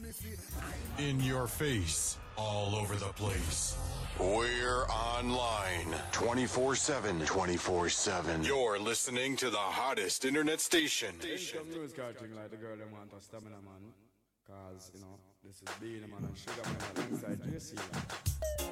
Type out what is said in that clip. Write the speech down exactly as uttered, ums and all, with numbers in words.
In your face, all over the place. We're online twenty-four seven. twenty-four seven. You're listening to the hottest internet station. Some news cartoon like the girl them want a stamina man. Cause, you know, this is being a man and sugar man alongside J C.